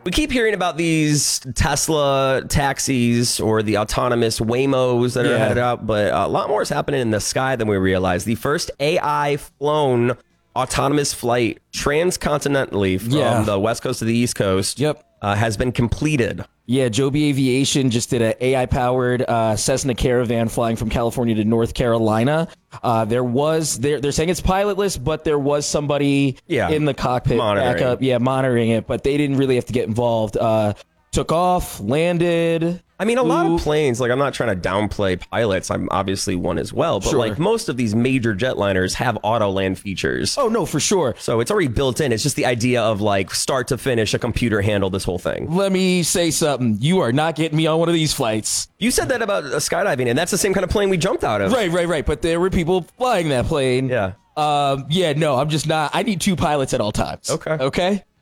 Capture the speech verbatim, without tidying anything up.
We keep hearing about these Tesla taxis or the autonomous Waymos that are Yeah. headed out, but a lot more is happening in the sky than we realize. The first A I flown autonomous flight transcontinentally from Yeah. the west coast to the east coast Yep. uh, has been completed. Yeah, Joby Aviation just did an A I-powered uh, Cessna Caravan flying from California to North Carolina. Uh, there was they're they're saying it's pilotless, but there was somebody Yeah. in the cockpit Monitoring. backup, yeah, monitoring it. But they didn't really have to get involved. Uh, took off, landed. I mean, a lot Ooh. of planes, like I'm not trying to downplay pilots. I'm obviously one as well, but Sure. like most of these major jetliners have auto land features. Oh no, for sure. So it's already built in. It's just the idea of like start to finish, a computer handle this whole thing. Let me say something. You are not getting me on one of these flights. You said that about uh, skydiving, and that's the same kind of plane we jumped out of. Right, right, right. But there were people flying that plane. Yeah. Um, yeah, no, I'm just not. I need two pilots at all times. Okay. Okay.